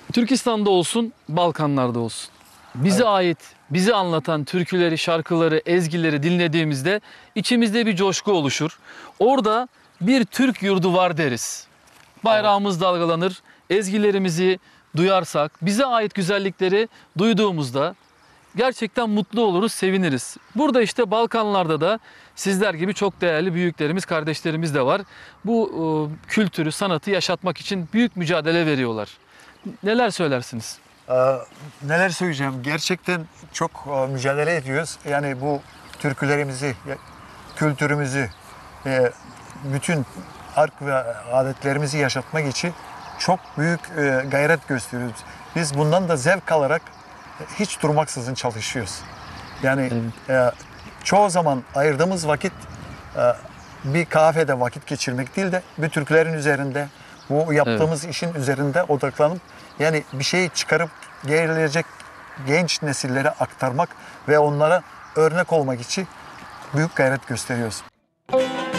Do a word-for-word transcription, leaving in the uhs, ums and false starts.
Türkistan'da olsun, Balkanlar'da olsun. Bize Evet. ait, bizi anlatan türküleri, şarkıları, ezgileri dinlediğimizde içimizde bir coşku oluşur. Orada bir Türk yurdu var deriz. Bayrağımız dalgalanır, ezgilerimizi duyarsak, bize ait güzellikleri duyduğumuzda gerçekten mutlu oluruz, seviniriz. Burada işte Balkanlarda da sizler gibi çok değerli büyüklerimiz, kardeşlerimiz de var. Bu e, kültürü, sanatı yaşatmak için büyük mücadele veriyorlar. Neler söylersiniz? Ee, neler söyleyeceğim? Gerçekten çok e, mücadele ediyoruz. Yani bu türkülerimizi, ya- kültürümüzü, e, bütün ark ve adetlerimizi yaşatmak için çok büyük e, gayret gösteriyoruz. Biz bundan da zevk alarak e, hiç durmaksızın çalışıyoruz. Yani e, çoğu zaman ayırdığımız vakit e, bir kafede vakit geçirmek değil de bir türkülerin üzerinde, bu yaptığımız işin üzerinde odaklanıp yani bir şeyi çıkarıp gelecek genç nesillere aktarmak ve onlara örnek olmak için büyük gayret gösteriyoruz.